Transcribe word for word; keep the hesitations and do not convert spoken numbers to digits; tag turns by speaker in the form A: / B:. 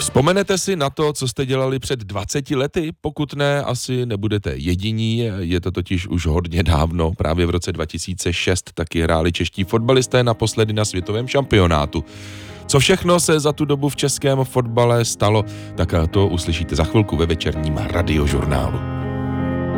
A: Vzpomenete si na to, co jste dělali před dvaceti lety? Pokud ne, asi nebudete jediní, je to totiž už hodně dávno. Právě v roce dva tisíce šest taky hráli čeští fotbalisté naposledy na světovém šampionátu. Co všechno se za tu dobu v českém fotbale stalo, tak to uslyšíte za chvilku ve večerním radiožurnálu.